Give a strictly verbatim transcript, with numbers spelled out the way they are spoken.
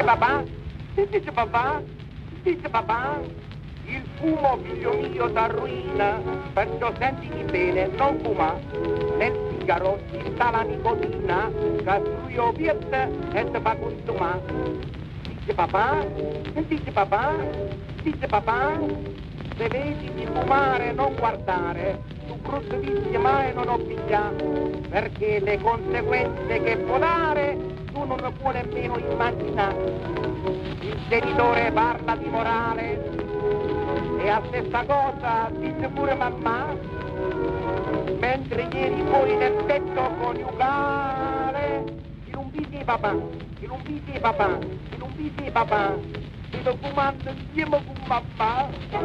papà? Che dice papà? Dice papà? Il fumo, figlio mio, t'arruina, perciò sentiti bene, non fuma. Nel sigaro ci sta la nicotina, che lui obietta e te fa consumare. Dice papà? Dice papà? Dice papà? Se vedi di fumare non guardare, su brutto vizio mai non obbligare, perché le conseguenze che può dare tu non lo puoi nemmeno immaginare. Il genitore parla di morale e a stessa cosa dice pure mamma, mentre ieri fuori nel tetto coniugale il lumbiti papà, il lumbiti papà, il lumbiti papà, sto fumando insieme con mamma.